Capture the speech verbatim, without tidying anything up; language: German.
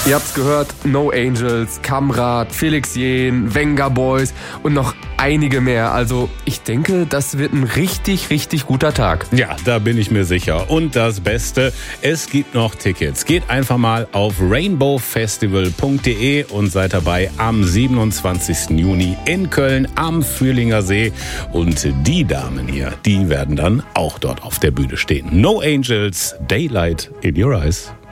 Ihr habt's gehört, No Angels, Kamrat, Felix Jähn, Venga Boys und noch einige mehr. Also ich denke, das wird ein richtig, richtig guter Tag. Ja, da bin ich mir sicher. Und das Beste, es gibt noch Tickets. Geht einfach mal auf rainbow festival punkt de und seid dabei am siebenundzwanzigsten Juni in Köln am Fühlinger See. Und die Damen hier, die werden dann auch dort auf der Bühne stehen. No Angels, Daylight in Your Eyes.